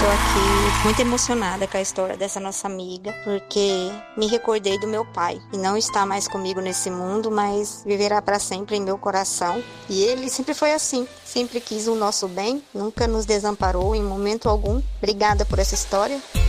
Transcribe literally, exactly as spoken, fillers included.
aqui muito emocionada com a história dessa nossa amiga, porque me recordei do meu pai, e não está mais comigo nesse mundo, mas viverá para sempre em meu coração. E ele sempre foi assim, sempre quis o nosso bem, nunca nos desamparou em momento algum. Obrigada por essa história.